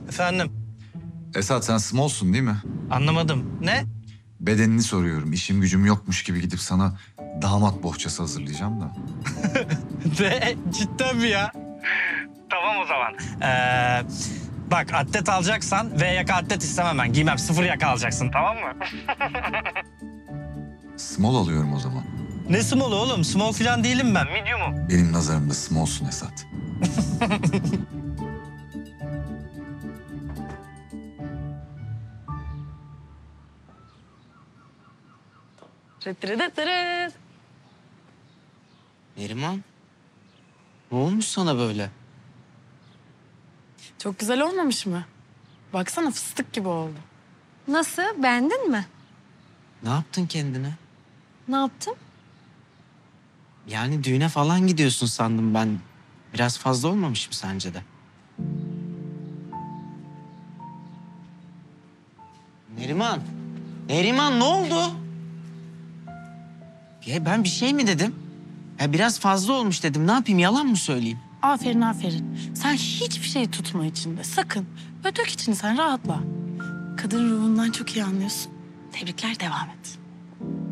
Efendim, Esat sen smallsun değil mi? anlamadım. Ne? Bedenini soruyorum. İşim gücüm yokmuş gibi gidip sana damat bohçası hazırlayacağım da. Ne? Cidden mi ya? Tamam o zaman. Bak atlet alacaksan V yaka atlet istemem ben. Giymem, 0 yaka alacaksın, tamam mı? Small alıyorum o zaman. Ne small'u oğlum? Small falan değilim ben. Medium'um. Benim nazarımda smallsun Esat. Rıtırıdıtırıt. Neriman, ne olmuş sana böyle? Çok güzel olmamış mı? Baksana fıstık gibi oldu. Nasıl? Beğendin mi? Ne yaptın kendine? Ne yaptım? Yani düğüne falan gidiyorsun sandım ben. Biraz fazla olmamış mı sence de? Neriman, Neriman ne oldu? Ya ben bir şey mi dedim? Ya biraz fazla olmuş dedim. Ne yapayım, yalan mı söyleyeyim? Aferin aferin. Sen hiçbir şey tutma içinde. Sakın. Böyle dök içini sen rahatla. Kadın ruhundan çok iyi anlıyorsun. Tebrikler, devam et.